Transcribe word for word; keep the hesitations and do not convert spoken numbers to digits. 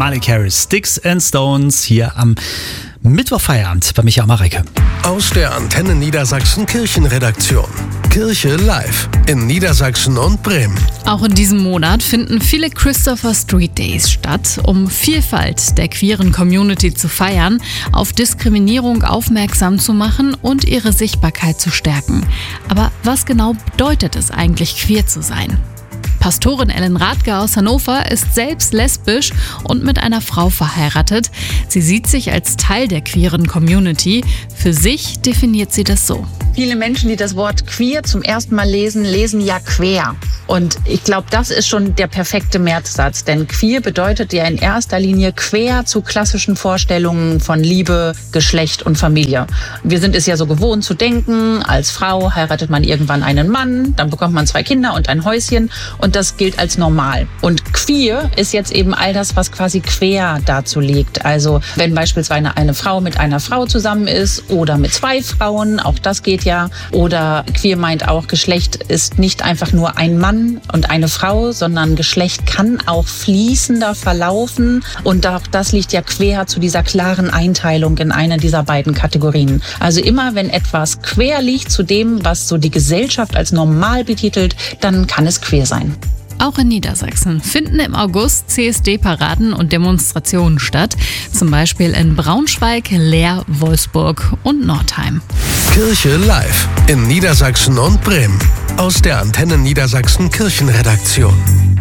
Miley Cyrus, Sticks and Stones hier am Mittwochfeierabend bei Michael Marek. Aus der Antenne Niedersachsen Kirchenredaktion. Kirche live in Niedersachsen und Bremen. Auch in diesem Monat finden viele Christopher Street Days statt, um Vielfalt der queeren Community zu feiern, auf Diskriminierung aufmerksam zu machen und ihre Sichtbarkeit zu stärken. Aber was genau bedeutet es eigentlich, queer zu sein? Pastorin Ellen Radke aus Hannover ist selbst lesbisch und mit einer Frau verheiratet. Sie sieht sich als Teil der queeren Community. Für sich definiert sie das so. Viele Menschen, die das Wort queer zum ersten Mal lesen, lesen ja quer. Und ich glaube, das ist schon der perfekte Merksatz. Denn queer bedeutet ja in erster Linie quer zu klassischen Vorstellungen von Liebe, Geschlecht und Familie. Wir sind es ja so gewohnt zu denken, als Frau heiratet man irgendwann einen Mann, dann bekommt man zwei Kinder und ein Häuschen und das gilt als normal. Und queer ist jetzt eben all das, was quasi quer dazu liegt. Also wenn beispielsweise eine Frau mit einer Frau zusammen ist oder mit zwei Frauen, auch das geht ja. Oder queer meint auch, Geschlecht ist nicht einfach nur ein Mann und eine Frau, sondern Geschlecht kann auch fließender verlaufen. Und auch das liegt ja quer zu dieser klaren Einteilung in eine dieser beiden Kategorien. Also immer, wenn etwas quer liegt zu dem, was so die Gesellschaft als normal betitelt, dann kann es queer sein. Auch in Niedersachsen finden im August C S D-Paraden und Demonstrationen statt, zum Beispiel in Braunschweig, Leer, Wolfsburg und Nordheim. Kirche live in Niedersachsen und Bremen. Aus der Antenne Niedersachsen Kirchenredaktion.